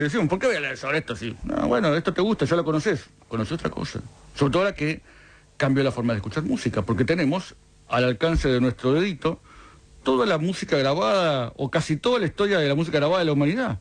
Decimos, ¿por qué voy a leer sobre esto? Sí. No, bueno, esto te gusta, ya lo conoces. Conoces otra cosa. Sobre todo ahora que cambió la forma de escuchar música, porque tenemos al alcance de nuestro dedito toda la música grabada, o casi toda la historia de la música grabada de la humanidad.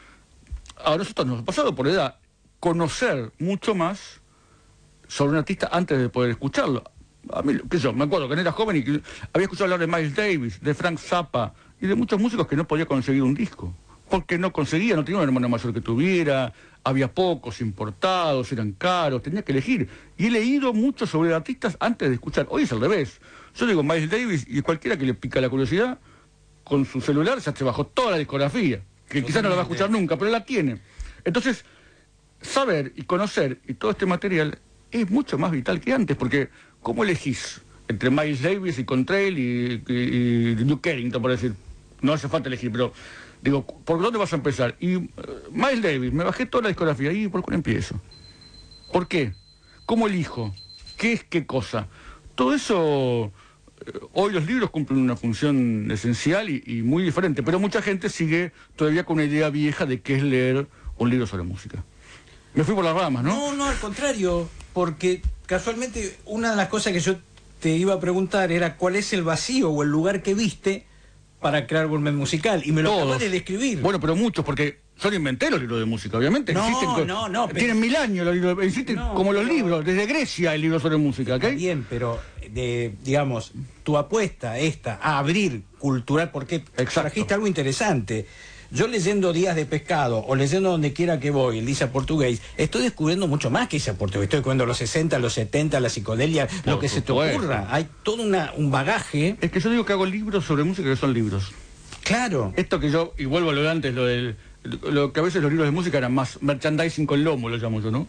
A nosotros nos ha pasado por edad conocer mucho más sobre un artista antes de poder escucharlo. A mí, qué sé yo, me acuerdo que cuando era joven y que había escuchado hablar de Miles Davis, de Frank Zappa y de muchos músicos que no podía conseguir un disco. Porque no conseguía, no tenía un hermano mayor que tuviera, había pocos importados, eran caros, tenía que elegir. Y he leído mucho sobre artistas antes de escuchar. Hoy es al revés. Yo digo Miles Davis y cualquiera que le pica la curiosidad, con su celular ya se bajó toda la discografía, que quizás no la va a escuchar nunca, pero la tiene. Entonces, saber y conocer y todo este material es mucho más vital que antes, porque ¿cómo elegís entre Miles Davis y Contrail y Duke Ellington, por decir? No hace falta elegir, pero digo, ¿por dónde vas a empezar? Y Miles Davis, me bajé toda la discografía, ¿y por cuál empiezo? ¿Por qué? ¿Cómo elijo? ¿Qué es qué cosa? Todo eso, hoy los libros cumplen una función esencial y muy diferente, pero mucha gente sigue todavía con una idea vieja de qué es leer un libro sobre música. Me fui por las ramas, ¿no? No, no, al contrario, porque casualmente una de las cosas que yo te iba a preguntar era cuál es el vacío o el lugar que viste para crear Gourmet Musical, y me lo acabas de describir. Bueno, pero muchos, porque yo no inventé los libros de música, obviamente. No, existen, no, pero... tienen 1000 años los libros, existen como los libros, desde Grecia hay libros sobre música, ¿ok? Bien, pero digamos, tu apuesta a abrir cultural, porque trajiste algo interesante. Yo leyendo Días de Pescado o leyendo Donde quiera que voy, Elisa Portugués, estoy descubriendo mucho más que Elisa Portugués. Estoy descubriendo los 60, los 70, la psicodelia, lo que se te ocurra. Hay todo un bagaje. Es que yo digo que hago libros sobre música que son libros. Claro. Esto que yo, y vuelvo a lo de antes, lo que a veces los libros de música eran más merchandising con lomo, lo llamo yo, ¿no?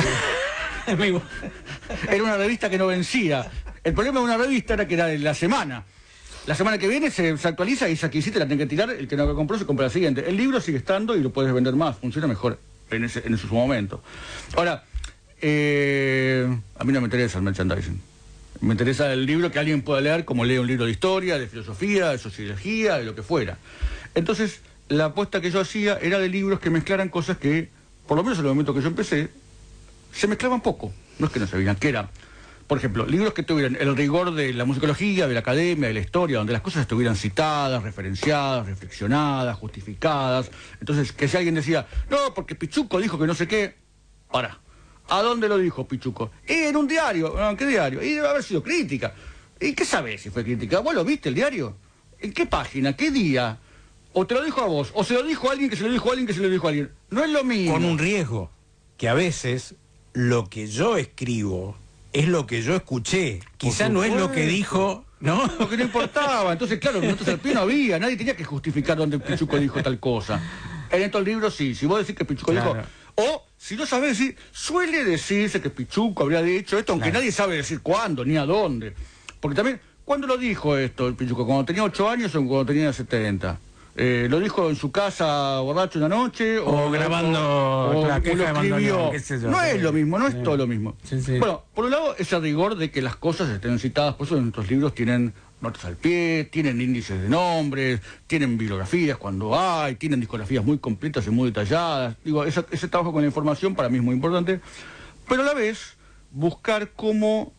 Era una revista que no vencía. El problema de una revista era que era de la semana. La semana que viene se actualiza y esa que hiciste la tiene que tirar, el que no la compró se compra la siguiente. El libro sigue estando y lo puedes vender más, funciona mejor en su momento. Ahora, a mí no me interesa el merchandising. Me interesa el libro que alguien pueda leer, como lee un libro de historia, de filosofía, de sociología, de lo que fuera. Entonces, la apuesta que yo hacía era de libros que mezclaran cosas que, por lo menos en el momento que yo empecé, se mezclaban poco. No es que no se veían, que era... Por ejemplo, libros que tuvieran el rigor de la musicología, de la academia, de la historia, donde las cosas estuvieran citadas, referenciadas, reflexionadas, justificadas. Entonces, que si alguien decía, no, porque Pichuco dijo que no sé qué, para. ¿A dónde lo dijo Pichuco? En un diario. ¿Qué diario? Y debe haber sido crítica. ¿Y qué sabés si fue crítica? ¿Vos lo viste el diario? ¿En qué página? ¿Qué día? ¿O te lo dijo a vos? ¿O se lo dijo a alguien que se lo dijo a alguien que se lo dijo a alguien? No es lo mismo. Con un riesgo, que a veces lo que yo escribo es lo que yo escuché. Quizá no es lo que dijo, ¿no? Lo que no importaba. Entonces, claro, nosotros al pie no había. Nadie tenía que justificar dónde Pichuco dijo tal cosa. En estos libros sí. Si vos decís que Pichuco dijo... O, si no sabés decir, suele decirse que Pichuco habría dicho esto, aunque nadie sabe decir cuándo, ni a dónde. Porque también, ¿cuándo lo dijo esto el Pichuco? ¿Cuando tenía 8 años o cuando tenía 70? ¿Lo dijo en su casa borracho una noche? O grabando... O lo escribió. No es lo mismo, no es todo lo mismo. Sí. Bueno, por un lado, ese rigor de que las cosas estén citadas, por eso nuestros libros tienen notas al pie, tienen índices de nombres, tienen bibliografías cuando hay, tienen discografías muy completas y muy detalladas. Digo, ese trabajo con la información para mí es muy importante, pero a la vez buscar cómo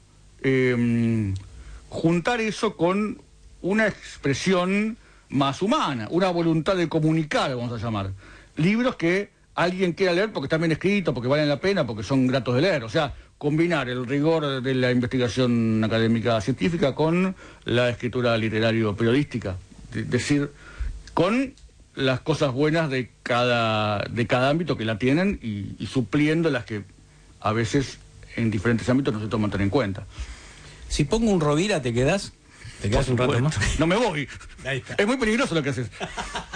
juntar eso con una expresión más humana, una voluntad de comunicar, vamos a llamar. Libros que alguien quiera leer porque están bien escritos, porque valen la pena, porque son gratos de leer. O sea, combinar el rigor de la investigación académica científica con la escritura literario-periodística. Decir, con las cosas buenas de cada ámbito que la tienen y supliendo las que a veces en diferentes ámbitos no se toman tan en cuenta. Si pongo un Rovira, ¿te quedás? ¿Te quedas un rato más? No me voy. Ahí está. Es muy peligroso lo que haces.